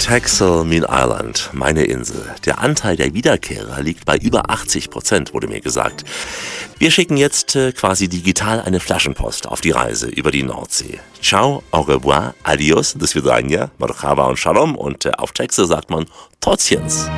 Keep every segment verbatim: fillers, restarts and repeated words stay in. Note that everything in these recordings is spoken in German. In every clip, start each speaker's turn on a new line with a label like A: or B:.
A: Texel, mein Island, meine Insel. Der Anteil der Wiederkehrer liegt bei über achtzig Prozent, wurde mir gesagt. Wir schicken jetzt äh, quasi digital eine Flaschenpost auf die Reise über die Nordsee. Ciao, au revoir, adios, do svidania, marhaba und shalom. Und äh, auf Texel sagt man Totjens.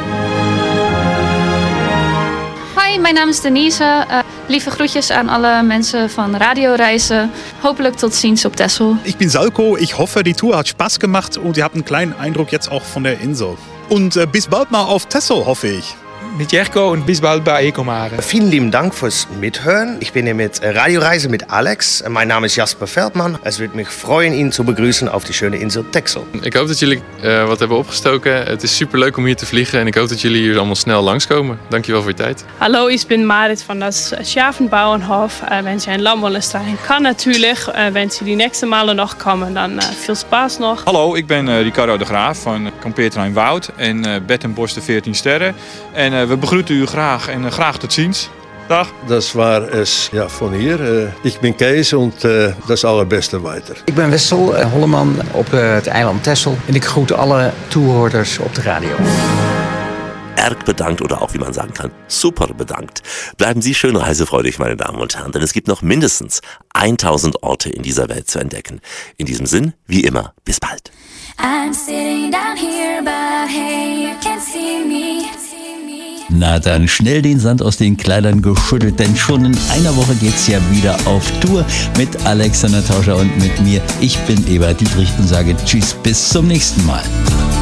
B: Hi, mijn naam is Denise. Uh, lieve groetjes aan alle mensen van Radioreisen. Hopelijk tot ziens op Texel.
C: Ich bin Salko. Ich hoffe, die Tour hat Spaß gemacht und ihr habt einen kleinen Eindruck jetzt auch von der Insel. Und äh, bis bald mal auf Texel, hoffe ich.
D: Mit Jerko und bis bald bei Ecomare.
E: Vielen lieben Dank fürs Mithören. Ich bin hier mit Radioreise mit Alex. Mein Name ist Jasper Veldman. Es würde mich freuen, ihn zu begrüßen auf die schöne Insel Texel.
F: Ik hoop dat jullie uh, wat hebben opgestoken. Het is superleuk om hier te vliegen en ik hoop dat jullie hier allemaal snel langskomen. Dankjewel voor je tijd.
G: Hallo, ich bin Marit von das Schafenbauernhof. Äh, wenn Sie ein Lamm wollen streichen kann, natürlich. Äh, wenn Sie die nächsten Male noch kommen, dann äh, viel Spaß noch.
H: Hallo, ik ben uh, Ricardo de Graaf van Kampeerterrein Woud en uh, Bed en Bos de veertien sterren. En uh, we begroeten u graag en uh, graag tot ziens. Dag.
I: Das war es ja, von hier. Uh, ich bin Kees und uh, das allerbeste weiter.
J: Ik ben Wessel uh, Holleman op uh, het eiland Texel. En ik groet alle toehoorders op de radio.
A: Erg bedankt oder auch, wie man sagen kann, super bedankt. Bleiben Sie schön reisefreudig, meine Damen und Herren, denn es gibt noch mindestens tausend Orte in dieser Welt zu entdecken. In diesem Sinn, wie immer, bis bald.
K: I'm sitting down here, but hey, you can't see me.
L: Na dann schnell den Sand aus den Kleidern geschüttelt, denn schon in einer Woche geht's ja wieder auf Tour mit Alexander Tauscher und mit mir. Ich bin Eber Dietrich und sage Tschüss, bis zum nächsten Mal.